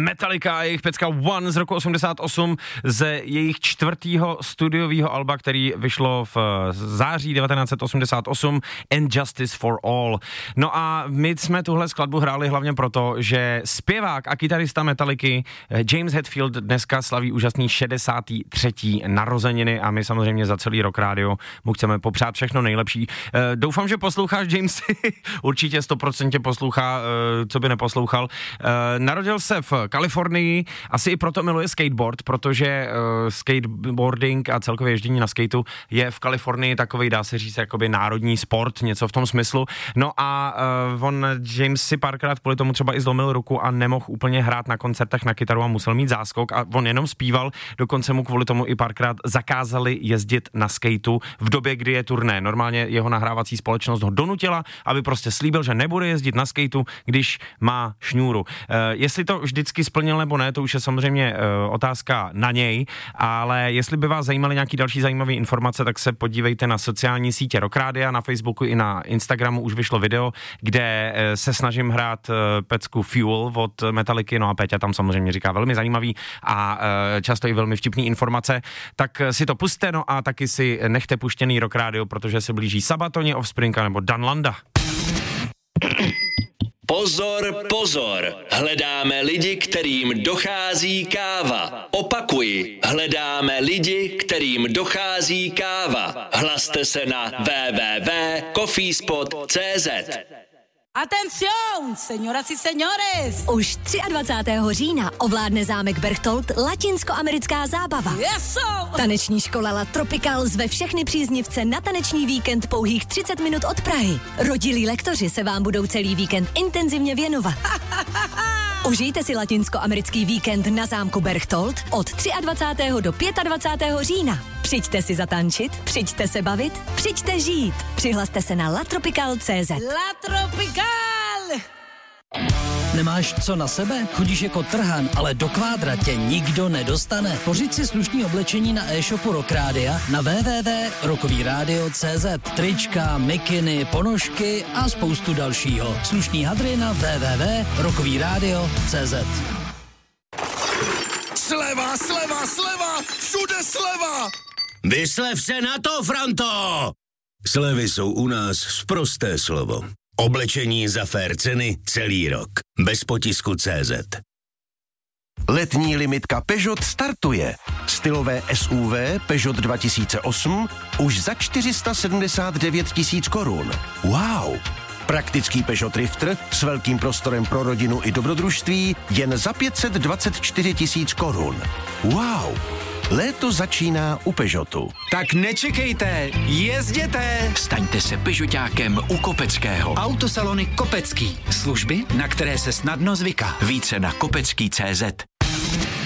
Metallica a jejich pecka One z roku 88 z jejich 4. studiového alba, který vyšlo v září 1988, And Justice for All. No a my jsme tuhle skladbu hráli hlavně proto, že zpěvák a kytarista Metallicy James Hetfield dneska slaví úžasný 63. narozeniny a my samozřejmě za celý Rock Radio mu chceme popřát všechno nejlepší. Doufám, že posloucháš, James, určitě 100% poslouchá, co by neposlouchal. Narodil se v Kalifornii, asi i proto miluje skateboard, protože skateboarding a celkově ježdění na skateu je v Kalifornii takovej, dá se říct, jakoby národní sport, něco v tom smyslu. No a James si párkrát kvůli tomu třeba i zlomil ruku a nemohl úplně hrát na koncertech na kytaru a musel mít záskok a on jenom zpíval, dokonce mu kvůli tomu i párkrát zakázali jezdit na skateu v době, kdy je turné. Normálně jeho nahrávací společnost ho donutila, aby prostě slíbil, že nebude jezdit na skateu, když má šňůru. Jestli to vždycky splnil nebo ne, to už je samozřejmě otázka na něj, ale jestli by vás zajímaly nějaký další zajímavé informace, tak se podívejte na sociální sítě Rock Radia, na Facebooku i na Instagramu už vyšlo video, kde se snažím hrát pecku Fuel od Metallicy, no a Péťa tam samozřejmě říká velmi zajímavý a často i velmi vtipný informace, tak si to pusťte, no a taky si nechte puštěný Rock Radio, protože se blíží Sabatoni, Offspring nebo Dan Landa. Pozor, pozor, hledáme lidi, kterým dochází káva. Opakuji, hledáme lidi, kterým dochází káva. Hlaste se na www.coffeespot.cz. Atención, señoras y señores! Už 23. října ovládne zámek Berchtold latinskoamerická zábava. Yes, Taneční škola La Tropical zve všechny příznivce na taneční víkend pouhých 30 minut od Prahy. Rodilí lektoři se vám budou celý víkend intenzivně věnovat. Užijte si latinskoamerický víkend na zámku Berchtold od 23. do 25. října. Přijďte si zatančit, přijďte se bavit, přijďte žít. Přihlaste se na latropical.cz. La Tropical! Nemáš co na sebe? Chodíš jako trhan, ale do kvádra tě nikdo nedostane. Pořiď si slušný oblečení na e-shopu Rock Radia na www.rockovyradio.cz. Trička, mikiny, ponožky a spoustu dalšího. Slušný hadry na www.rockovyradio.cz. Sleva, sleva, sleva! Všude sleva! Vyslev se na to, Franto! Slevy jsou u nás sprosté slovo. Oblečení za fér ceny celý rok. Bez potisku CZ. Letní limitka Peugeot startuje. Stylové SUV Peugeot 2008 už za 479 000 korun. Wow! Praktický Peugeot Drifter s velkým prostorem pro rodinu i dobrodružství jen za 524 000 korun. Wow! Léto začíná u Peugeotu. Tak nečekejte, jezděte! Staňte se Peugeotákem u Kopeckého. Autosalony Kopecký. Služby, na které se snadno zvyká. Více na kopecký.cz.